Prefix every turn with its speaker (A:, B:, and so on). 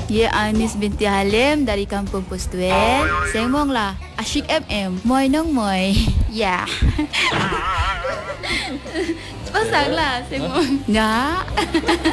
A: Ye Anis binti Halim dari Kampung Pustuan. Sengmong lah Asyik MM. Moi nong moi. Ya. Pasang lah sengmong. Ya.